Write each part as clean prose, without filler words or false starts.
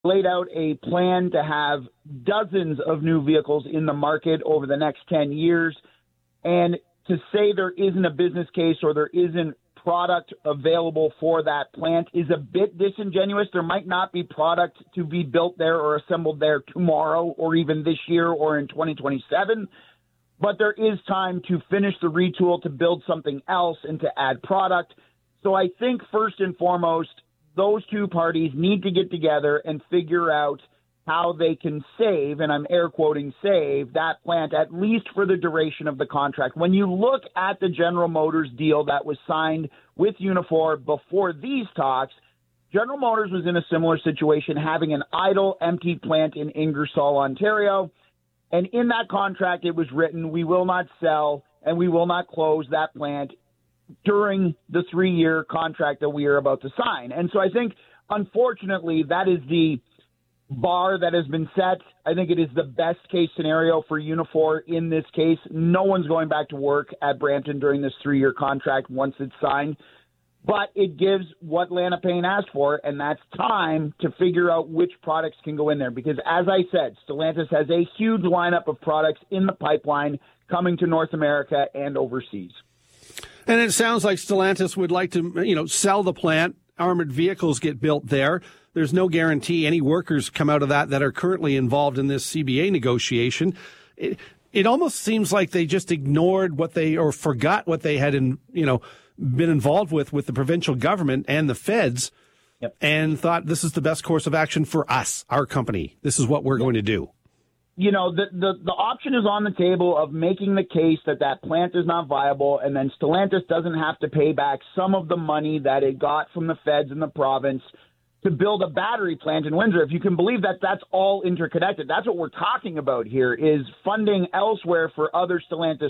laid out a plan to have dozens of new vehicles in the market over the next 10 years. And to say there isn't a business case or there isn't product available for that plant is a bit disingenuous. There might not be product to be built there or assembled there tomorrow or even this year or in 2027. But there is time to finish the retool, to build something else, and to add product. So I think first and foremost, those two parties need to get together and figure out how they can save, and I'm air quoting save, that plant at least for the duration of the contract. When you look at the General Motors deal that was signed with Unifor before these talks, General Motors was in a similar situation, having an idle, empty plant in Ingersoll, Ontario. And in that contract, it was written, we will not sell and we will not close that plant during the 3-year contract that we are about to sign. And so I think, unfortunately, that is the bar that has been set. I think it is the best case scenario for Unifor in this case. No one's going back to work at Brampton during this 3-year contract once it's signed. But it gives what Lana Payne asked for, and that's time to figure out which products can go in there. Because, as I said, Stellantis has a huge lineup of products in the pipeline coming to North America and overseas. And it sounds like Stellantis would like to, sell the plant. Armored vehicles get built there. There's no guarantee any workers come out of that are currently involved in this CBA negotiation. It almost seems like they just ignored or forgot what they had been involved with the provincial government and the feds, yep, and thought this is the best course of action for us, our company. This is what we're going to do. The option is on the table of making the case that plant is not viable, and then Stellantis doesn't have to pay back some of the money that it got from the feds in the province to build a battery plant in Windsor. If you can believe that that's all interconnected, that's what we're talking about here, is funding elsewhere for other Stellantis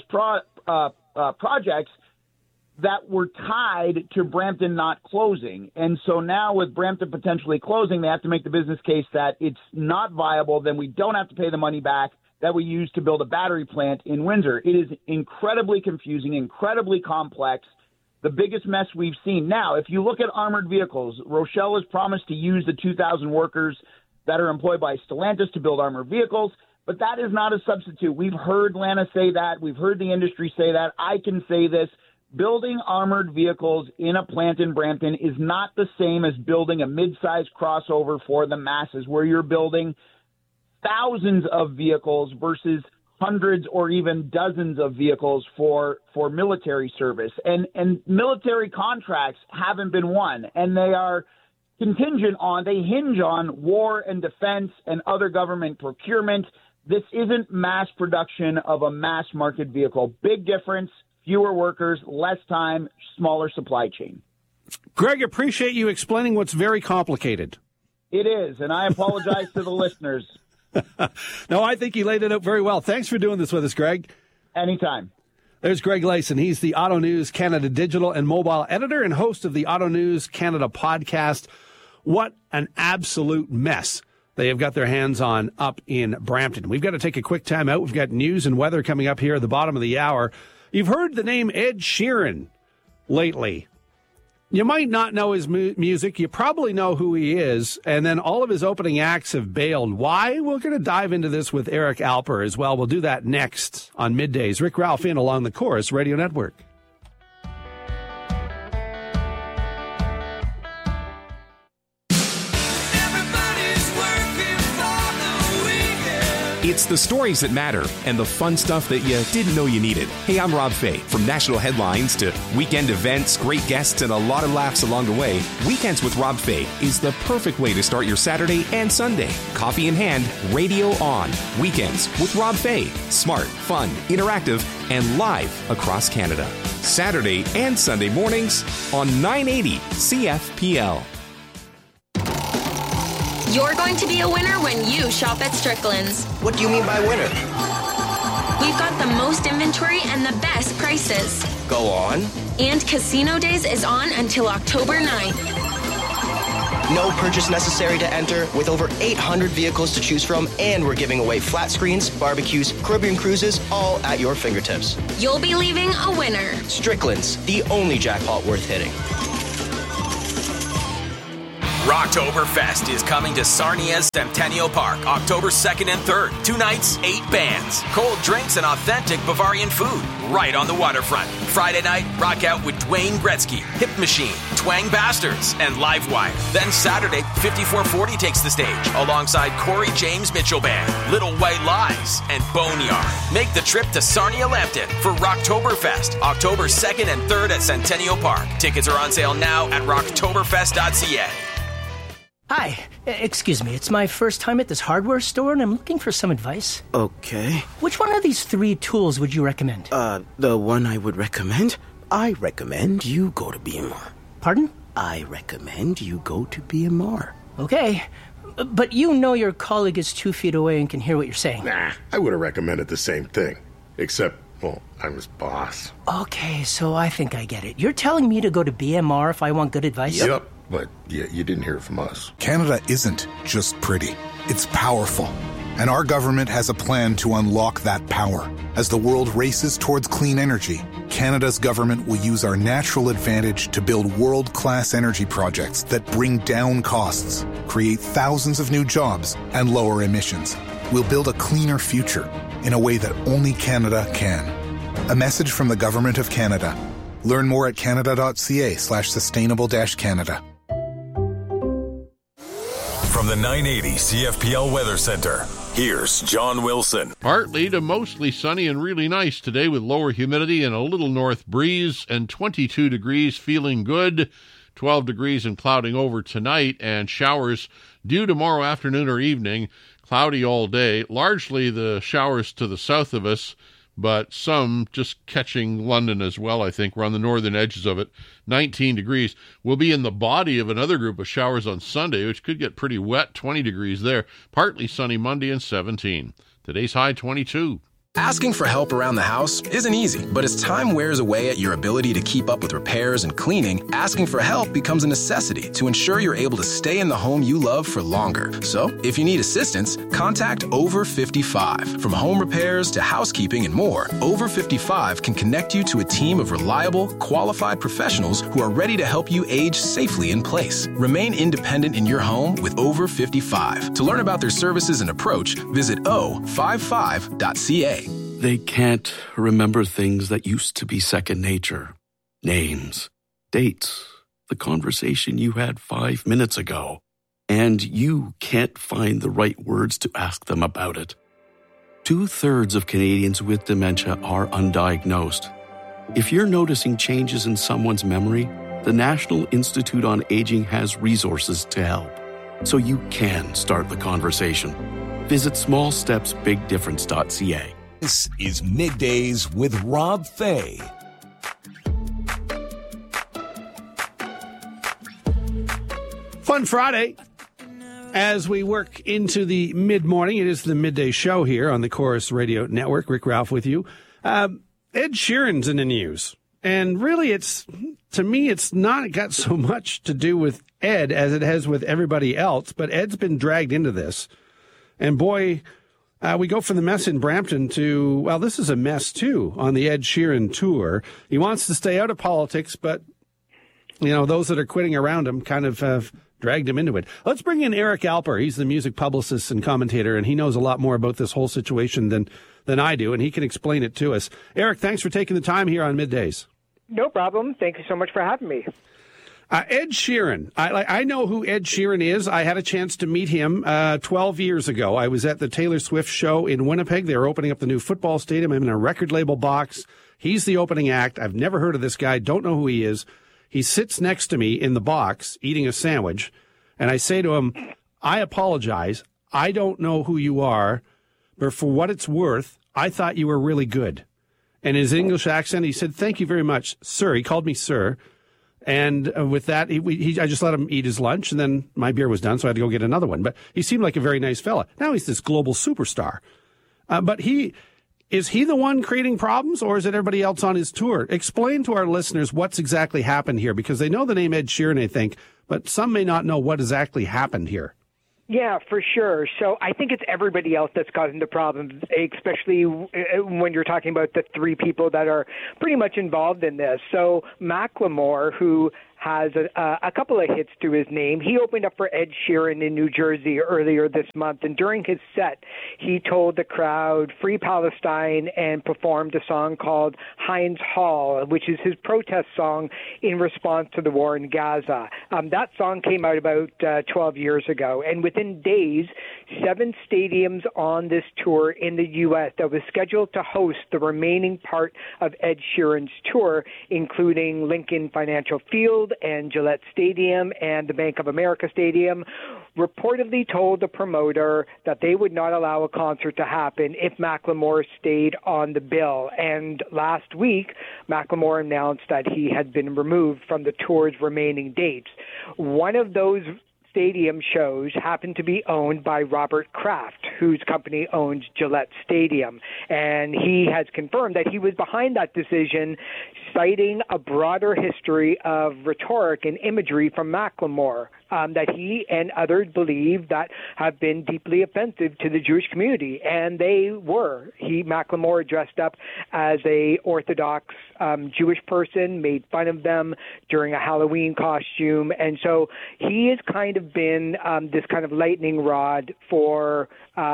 projects that were tied to Brampton not closing. And so now with Brampton potentially closing, they have to make the business case that it's not viable, then we don't have to pay the money back that we used to build a battery plant in Windsor. It is incredibly confusing, incredibly complex, the biggest mess we've seen. Now, if you look at armored vehicles, Rochelle has promised to use the 2,000 workers that are employed by Stellantis to build armored vehicles, but that is not a substitute. We've heard Lana say that. We've heard the industry say that. I can say this. Building armored vehicles in a plant in Brampton is not the same as building a mid-sized crossover for the masses, where you're building thousands of vehicles versus hundreds or even dozens of vehicles for military service. And military contracts haven't been won, and they are they hinge on war and defense and other government procurement. This isn't mass production of a mass market vehicle. Big difference. Fewer workers, less time, smaller supply chain. Greg, appreciate you explaining what's very complicated. It is, and I apologize to the listeners. No, I think you laid it out very well. Thanks for doing this with us, Greg. Anytime. There's Greg Lyson. He's the Auto News Canada digital and mobile editor and host of the Auto News Canada podcast. What an absolute mess they have got their hands on up in Brampton. We've got to take a quick time out. We've got news and weather coming up here at the bottom of the hour. You've heard the name Ed Sheeran lately. You might not know his music. You probably know who he is. And then all of his opening acts have bailed. Why? We're going to dive into this with Eric Alper as well. We'll do that next on Middays. Rick Ralph in along the Chorus Radio Network. It's the stories that matter and the fun stuff that you didn't know you needed. Hey, I'm Rob Fay. From national headlines to weekend events, great guests, and a lot of laughs along the way, Weekends with Rob Fay is the perfect way to start your Saturday and Sunday. Coffee in hand, radio on. Weekends with Rob Fay. Smart, fun, interactive, and live across Canada. Saturday and Sunday mornings on 980 CFPL. You're going to be a winner when you shop at Strickland's. What do you mean by winner? We've got the most inventory and the best prices. Go on. And Casino Days is on until October 9th. No purchase necessary to enter, with over 800 vehicles to choose from, and we're giving away flat screens, barbecues, Caribbean cruises, all at your fingertips. You'll be leaving a winner. Strickland's, the only jackpot worth hitting. Rocktoberfest is coming to Sarnia Centennial Park October 2nd and 3rd. 2 nights, 8 bands, cold drinks, and authentic Bavarian food right on the waterfront. Friday night, rock out with Dwayne Gretzky, Hip Machine, Twang Bastards, and Livewire. Then Saturday, 5440 takes the stage alongside Corey James Mitchell Band, Little White Lies, and Boneyard. Make the trip to Sarnia Lambton for Rocktoberfest October 2nd and 3rd at Centennial Park. Tickets are on sale now at rocktoberfest.ca. Hi, excuse me, it's my first time at this hardware store and I'm looking for some advice. Okay. Which one of these 3 tools would you recommend? The one I would recommend? I recommend you go to BMR. Pardon? I recommend you go to BMR. Okay, but you know your colleague is 2 feet away and can hear what you're saying. Nah, I would have recommended the same thing. Except, well, I'm his boss. Okay, so I think I get it. You're telling me to go to BMR if I want good advice? Yep. But yeah, you didn't hear it from us. Canada isn't just pretty. It's powerful. And our government has a plan to unlock that power. As the world races towards clean energy, Canada's government will use our natural advantage to build world-class energy projects that bring down costs, create thousands of new jobs, and lower emissions. We'll build a cleaner future in a way that only Canada can. A message from the Government of Canada. Learn more at canada.ca/sustainable-Canada. From the 980 CFPL Weather Center, here's John Wilson. Partly to mostly sunny and really nice today with lower humidity and a little north breeze and 22 degrees, feeling good. 12 degrees and clouding over tonight, and showers due tomorrow afternoon or evening. Cloudy all day. Largely the showers to the south of us, but some just catching London as well, I think. We're on the northern edges of it. 19 degrees. We'll be in the body of another group of showers on Sunday, which could get pretty wet. 20 degrees there. Partly sunny Monday and 17. Today's high 22. Asking for help around the house isn't easy, but as time wears away at your ability to keep up with repairs and cleaning, asking for help becomes a necessity to ensure you're able to stay in the home you love for longer. So, if you need assistance, contact Over 55. From home repairs to housekeeping and more, Over 55 can connect you to a team of reliable, qualified professionals who are ready to help you age safely in place. Remain independent in your home with Over 55. To learn about their services and approach, visit o55.ca. They can't remember things that used to be second nature. Names, dates, the conversation you had 5 minutes ago. And you can't find the right words to ask them about it. 2/3 of Canadians with dementia are undiagnosed. If you're noticing changes in someone's memory, the National Institute on Aging has resources to help. So you can start the conversation. Visit smallstepsbigdifference.ca. This is Middays with Rob Fay. Fun Friday. As we work into the mid-morning, it is the midday show here on the Chorus Radio Network. Rick Ralph with you. Ed Sheeran's in the news. And really, to me, it's not got so much to do with Ed as it has with everybody else. But Ed's been dragged into this. And boy, we go from the mess in Brampton to, well, this is a mess, too, on the Ed Sheeran tour. He wants to stay out of politics, but, you know, those that are quitting around him kind of have dragged him into it. Let's bring in Eric Alper. He's the music publicist and commentator, and he knows a lot more about this whole situation than I do, and he can explain it to us. Eric, thanks for taking the time here on Middays. No problem. Thank you so much for having me. Ed Sheeran. I know who Ed Sheeran is. I had a chance to meet him 12 years ago. I was at the Taylor Swift show in Winnipeg. They were opening up the new football stadium. I'm in a record label box. He's the opening act. I've never heard of this guy. Don't know who he is. He sits next to me in the box eating a sandwich. And I say to him, I apologize. I don't know who you are, but for what it's worth, I thought you were really good. And his English accent, he said, thank you very much, sir. He called me sir. And with that, I just let him eat his lunch, and then my beer was done, so I had to go get another one. But he seemed like a very nice fella. Now he's this global superstar. But is he the one creating problems, or is it everybody else on his tour? Explain to our listeners what's exactly happened here, because they know the name Ed Sheeran, I think, but some may not know what exactly happened here. Yeah, for sure. So I think it's everybody else that's causing the problems, especially when you're talking about the 3 people that are pretty much involved in this. So Macklemore, who has a couple of hits to his name. He opened up for Ed Sheeran in New Jersey earlier this month, and during his set, he told the crowd, "Free Palestine," and performed a song called Heinz Hall, which is his protest song in response to the war in Gaza. That song came out about 12 years ago, and within days, 7 stadiums on this tour in the U.S. that was scheduled to host the remaining part of Ed Sheeran's tour, including Lincoln Financial Field and Gillette Stadium and the Bank of America Stadium, reportedly told the promoter that they would not allow a concert to happen if Macklemore stayed on the bill. And last week, Macklemore announced that he had been removed from the tour's remaining dates. One of those stadium shows happened to be owned by Robert Kraft, whose company owns Gillette Stadium. And he has confirmed that he was behind that decision, citing a broader history of rhetoric and imagery from Macklemore that he and others believe that have been deeply offensive to the Jewish community. And they were. Macklemore dressed up as a Orthodox Jewish person, made fun of them during a Halloween costume. And so he has kind of been this kind of lightning rod for,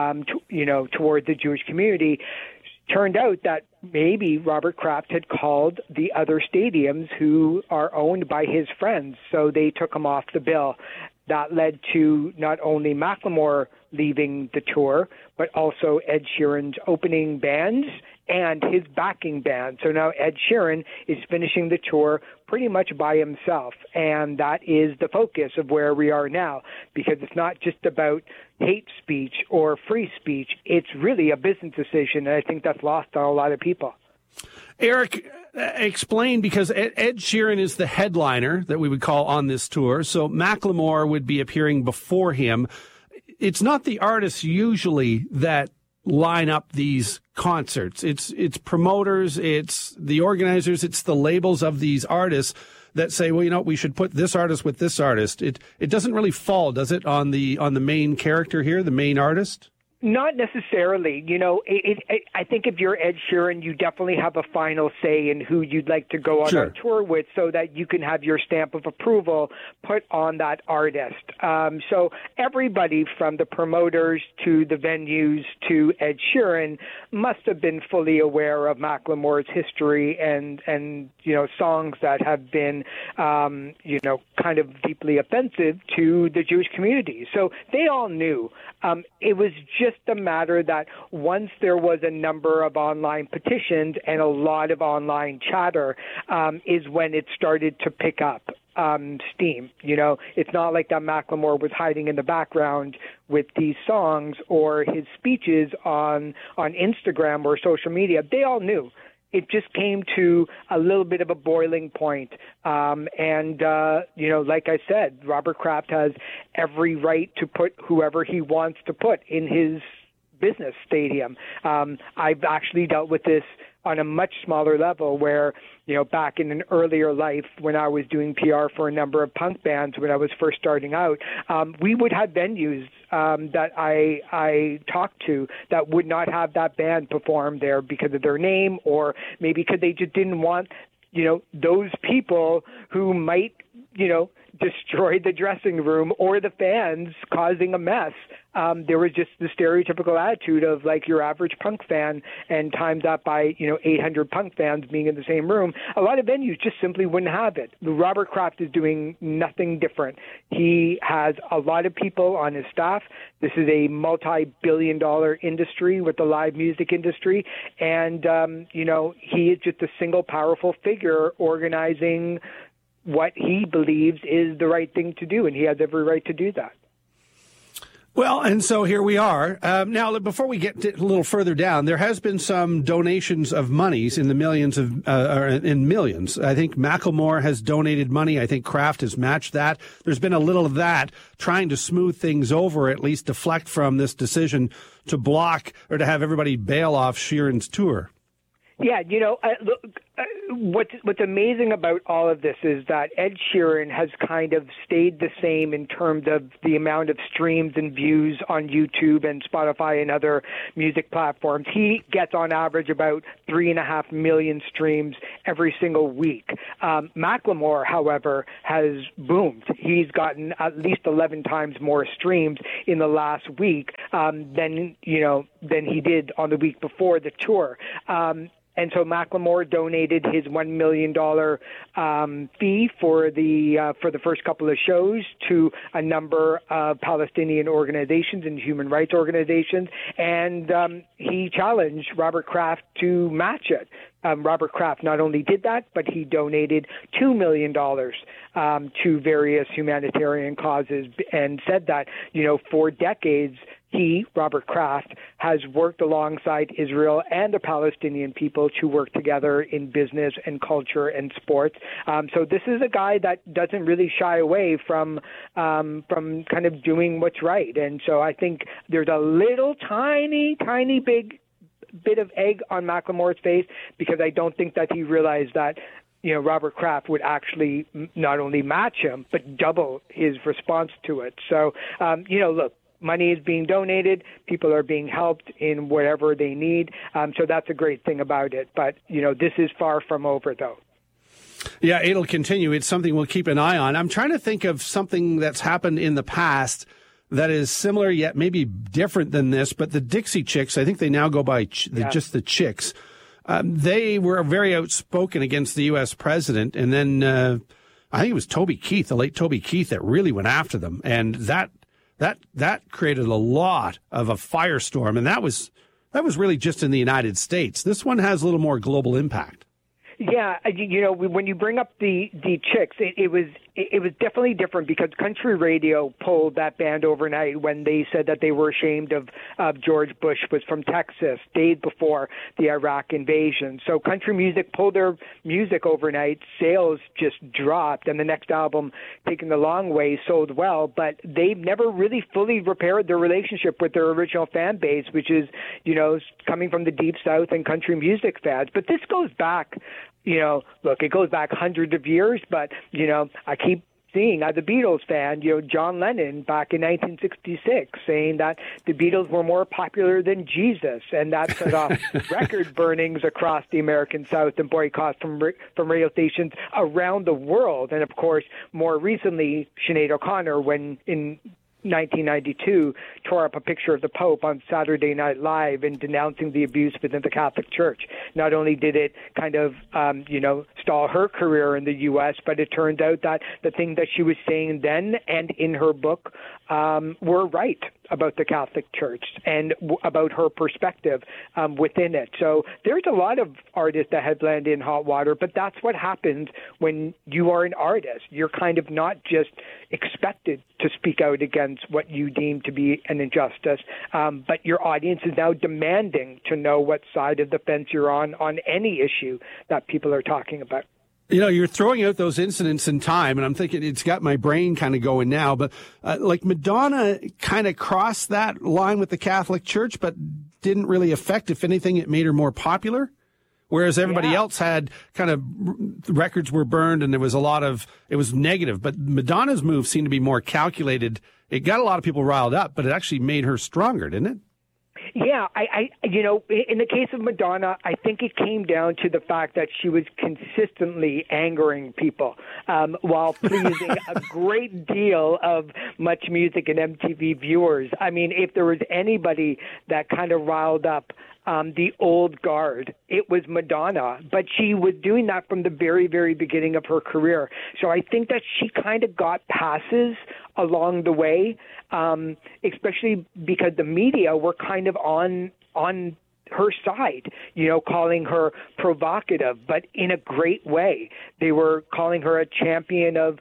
toward the Jewish community. Turned out that maybe Robert Kraft had called the other stadiums who are owned by his friends, so they took him off the bill. That led to not only Macklemore leaving the tour, but also Ed Sheeran's opening bands and his backing band. So now Ed Sheeran is finishing the tour pretty much by himself, and that is the focus of where we are now, because it's not just about hate speech or free speech. It's really a business decision, and I think that's lost on a lot of people. Eric, explain, because Ed Sheeran is the headliner that we would call on this tour, so Macklemore would be appearing before him. It's not the artists usually that line up these concerts. It's promoters, it's the organizers, it's the labels of these artists that say, well, we should put this artist with this artist. It doesn't really fall, does it, on the main character here, the main artist? Not necessarily. I think if you're Ed Sheeran, you definitely have a final say in who you'd like to go on our tour with, so that you can have your stamp of approval put on that artist. So everybody from the promoters to the venues to Ed Sheeran must have been fully aware of Macklemore's history and songs that have been, kind of deeply offensive to the Jewish community. So they all knew. It was just a matter that once there was a number of online petitions and a lot of online chatter, is when it started to pick up steam. It's not like that Macklemore was hiding in the background with these songs or his speeches on Instagram or social media. They all knew. It just came to a little bit of a boiling point. Like I said, Robert Kraft has every right to put whoever he wants to put in his business stadium. I've actually dealt with this on a much smaller level where, back in an earlier life when I was doing PR for a number of punk bands when I was first starting out, we would have venues that I talked to that would not have that band perform there because of their name, or maybe because they just didn't want, those people who might, destroy the dressing room or the fans causing a mess. There was just the stereotypical attitude of like your average punk fan, and times that by 800 punk fans being in the same room. A lot of venues just simply wouldn't have it. Robert Kraft is doing nothing different. He has a lot of people on his staff. This is a multi-billion-dollar industry with the live music industry, and he is just a single powerful figure organizing what he believes is the right thing to do, and he has every right to do that. Well, and so here we are. Now, before we get a little further down, there has been some donations of monies in the millions in millions. I think Macklemore has donated money. I think Kraft has matched that. There's been a little of that, trying to smooth things over, at least deflect from this decision to block or to have everybody bail off Sheeran's tour. Yeah, look, What's amazing about all of this is that Ed Sheeran has kind of stayed the same in terms of the amount of streams and views on YouTube and Spotify and other music platforms. He gets on average about 3.5 million streams every single week. Macklemore, however, has boomed. He's gotten at least 11 times more streams in the last week than he did on the week before the tour. And so Macklemore donated his $1 million fee for the first couple of shows to a number of Palestinian organizations and human rights organizations, and he challenged Robert Kraft to match it. Robert Kraft not only did that, but he donated $2 million to various humanitarian causes, and said that, for decades, Robert Kraft, has worked alongside Israel and the Palestinian people to work together in business and culture and sports. So this is a guy that doesn't really shy away from kind of doing what's right. And so I think there's a little tiny bit of egg on Macklemore's face, because I don't think that he realized that Robert Kraft would actually not only match him, but double his response to it. So, look, money is being donated. People are being helped in whatever they need. So that's a great thing about it. But, this is far from over, though. Yeah, it'll continue. It's something we'll keep an eye on. I'm trying to think of something that's happened in the past that is similar yet maybe different than this. But the Dixie Chicks, I think they now go by just the Chicks. They were very outspoken against the U.S. president. And then I think it was Toby Keith, the late Toby Keith, that really went after them. And that created a lot of a firestorm, and that was really just in the United States. This one has a little more global impact. Yeah, when you bring up the Chicks, it was definitely different, because country radio pulled that band overnight when they said that they were ashamed of George Bush was from Texas, days before the Iraq invasion. So country music pulled their music overnight. Sales just dropped, and the next album, Taking the Long Way, sold well, but they've never really fully repaired their relationship with their original fan base, which is, coming from the Deep South and country music fans. But this goes back, look, it goes back hundreds of years, but, I keep seeing, as a Beatles fan, John Lennon back in 1966 saying that the Beatles were more popular than Jesus, and that set off record burnings across the American South and boycotts from radio stations around the world. And, of course, more recently, Sinead O'Connor, when in 1992, tore up a picture of the Pope on Saturday Night Live and denouncing the abuse within the Catholic Church. Not only did it kind of, stall her career in the U.S., but it turned out that the thing that she was saying then and in her book were right about the Catholic Church and about her perspective within it. So there's a lot of artists that have landed in hot water, but that's what happens when you are an artist. You're kind of not just expected to speak out against what you deem to be an injustice, but your audience is now demanding to know what side of the fence you're on any issue that people are talking about. You're throwing out those incidents in time, and I'm thinking it's got my brain kind of going now. But like Madonna kind of crossed that line with the Catholic Church, but didn't really affect. If anything, it made her more popular. Whereas everybody else had kind of records were burned, and there was it was negative. But Madonna's move seemed to be more calculated. It got a lot of people riled up, but it actually made her stronger, didn't it? Yeah, in the case of Madonna, I think it came down to the fact that she was consistently angering people while pleasing a great deal of Much Music and MTV viewers. I mean, if there was anybody that kind of riled up the old guard, it was Madonna, but she was doing that from the very, very beginning of her career. So I think that she kind of got passes along the way, especially because the media were kind of on her side, calling her provocative, but in a great way. They were calling her a champion of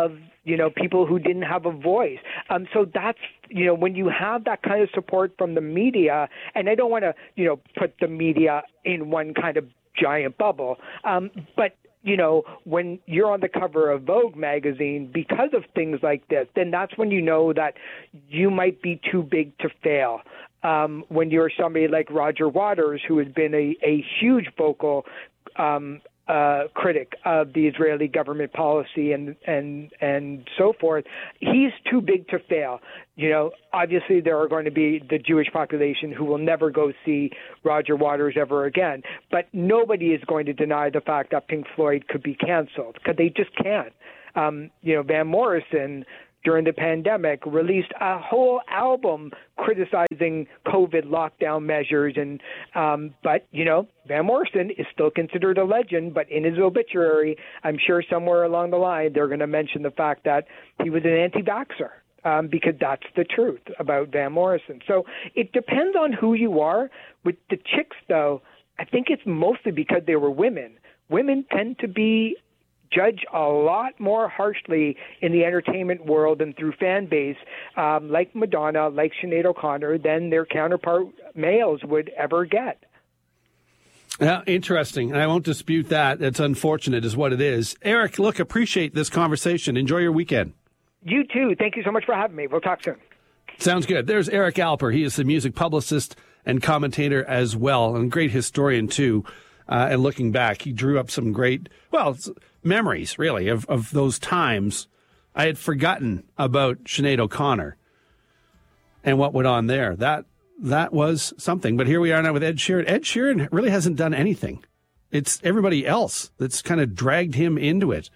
people who didn't have a voice. So that's, when you have that kind of support from the media, and I don't want to, put the media in one kind of giant bubble, but when you're on the cover of Vogue magazine because of things like this, then that's when you know that you might be too big to fail. When you're somebody like Roger Waters, who has been a huge vocal critic of the Israeli government policy and so forth. He's too big to fail. Obviously there are going to be the Jewish population who will never go see Roger Waters ever again, but nobody is going to deny the fact that Pink Floyd could be canceled, because they just can't. Van Morrison, during the pandemic, released a whole album criticizing COVID lockdown measures, but Van Morrison is still considered a legend. But in his obituary, I'm sure somewhere along the line they're going to mention the fact that he was an anti-vaxxer, because that's the truth about Van Morrison. So it depends on who you are. With the Chicks, though, I think it's mostly because they were women. Women tend to be judge a lot more harshly in the entertainment world and through fan base, like Madonna, like Sinead O'Connor, than their counterpart males would ever get. Yeah, interesting. I won't dispute that. It's unfortunate is what it is. Eric, look, appreciate this conversation. Enjoy your weekend. You too. Thank you so much for having me. We'll talk soon. Sounds good. There's Eric Alper. He is the music publicist and commentator as well, and great historian too. And looking back, he drew up some great, memories, really, of those times. I had forgotten about Sinead O'Connor and what went on there. That was something. But here we are now with Ed Sheeran. Ed Sheeran really hasn't done anything. It's everybody else that's kind of dragged him into it.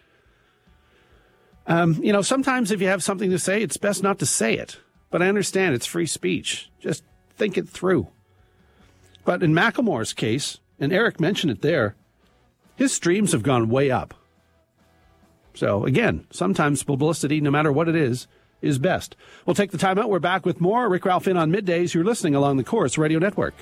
Sometimes if you have something to say, it's best not to say it. But I understand it's free speech. Just think it through. But in Macklemore's case, and Eric mentioned it there, his streams have gone way up. So, again, sometimes publicity, no matter what it is best. We'll take the time out. We're back with more Rick Ralph in on Middays. You're listening along the Corus Radio Network.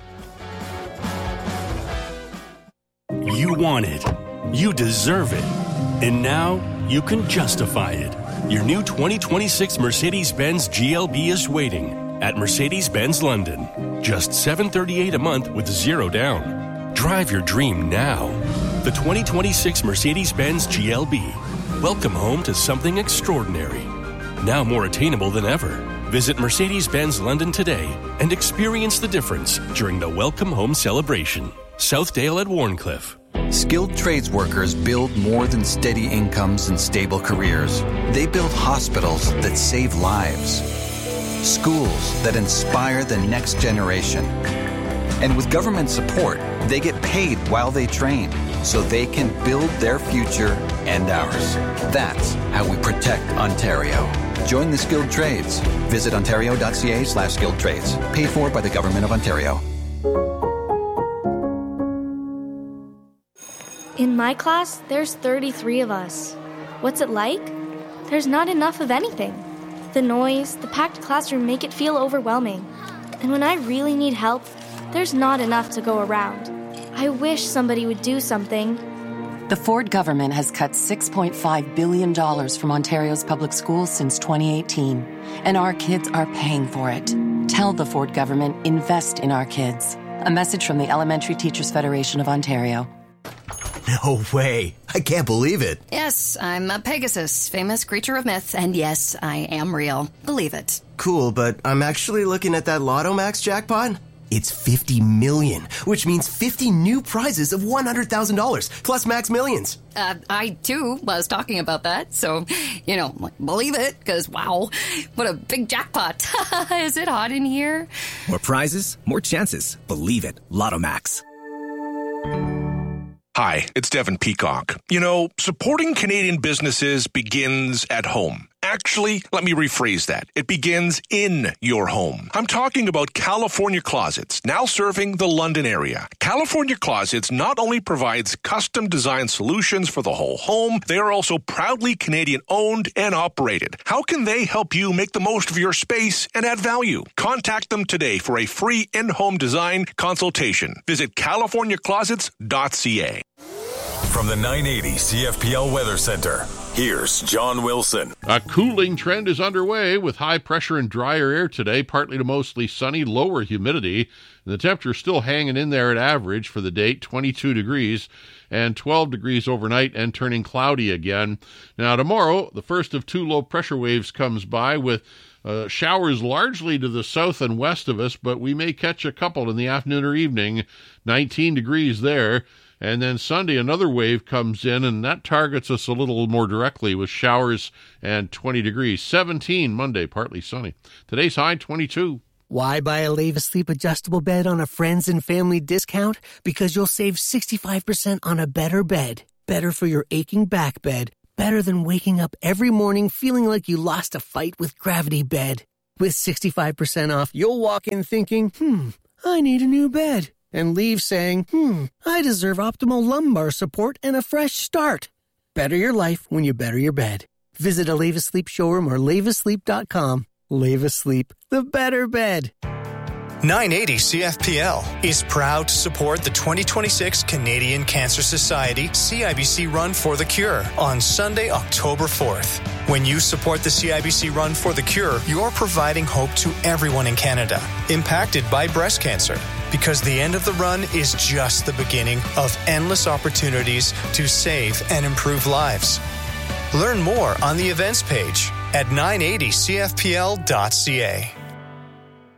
You want it. You deserve it. And now you can justify it. Your new 2026 Mercedes-Benz GLB is waiting at Mercedes-Benz London. Just $738 a month with zero down. Drive your dream now. The 2026 Mercedes-Benz GLB. Welcome home to something extraordinary. Now more attainable than ever. Visit Mercedes-Benz London today and experience the difference during the Welcome Home celebration. Southdale at Warncliffe. Skilled trades workers build more than steady incomes and stable careers. They build hospitals that save lives, schools that inspire the next generation. And with government support, they get paid while they train, so they can build their future and ours. That's how we protect Ontario. Join the skilled trades. Visit ontario.ca/skilled trades. Paid for by the Government of Ontario. In my class, there's 33 of us. What's it like? There's not enough of anything. The noise, the packed classroom make it feel overwhelming. And when I really need help, there's not enough to go around. I wish somebody would do something. The Ford government has cut $6.5 billion from Ontario's public schools since 2018, and our kids are paying for it. Tell the Ford government, invest in our kids. A message from the Elementary Teachers Federation of Ontario. No way. I can't believe it. Yes, I'm a Pegasus, famous creature of myth, and yes, I am real. Believe it. Cool, but I'm actually looking at that Lotto Max jackpot. It's 50 million, which means 50 new prizes of $100,000 plus Max Millions. I, too, was talking about that. So, believe it, because, wow, what a big jackpot. Is it hot in here? More prizes, more chances. Believe it. Lotto Max. Hi, it's Devin Peacock. Supporting Canadian businesses begins at home. Actually, let me rephrase that. It begins in your home. I'm talking about California Closets, now serving the London area. California Closets not only provides custom design solutions for the whole home, they are also proudly Canadian owned and operated. How can they help you make the most of your space and add value? Contact them today for a free in-home design consultation. Visit californiaclosets.ca. From the 980 CFPL Weather Center, here's John Wilson. A cooling trend is underway with high pressure and drier air today, partly to mostly sunny, lower humidity. And the temperature is still hanging in there at average for the date, 22 degrees and 12 degrees overnight and turning cloudy again. Now tomorrow, the first of two low pressure waves comes by with showers largely to the south and west of us, but we may catch a couple in the afternoon or evening. 19 degrees there. And then Sunday, another wave comes in, and that targets us a little more directly with showers and 20 degrees. 17 Monday, partly sunny. Today's high, 22. Why buy a Leva Sleep adjustable bed on a friends and family discount? Because you'll save 65% on a better bed. Better for your aching back bed. Better than waking up every morning feeling like you lost a fight with Gravity Bed. With 65% off, you'll walk in thinking, I need a new bed. And leave saying, I deserve optimal lumbar support and a fresh start. Better your life when you better your bed. Visit a Leva Sleep showroom or levasleep.com. Leva Sleep, the better bed. 980 CFPL is proud to support the 2026 Canadian Cancer Society CIBC Run for the Cure on Sunday, October 4th. When you support the CIBC Run for the Cure, you're providing hope to everyone in Canada impacted by breast cancer, because the end of the run is just the beginning of endless opportunities to save and improve lives. Learn more on the events page at 980cfpl.ca.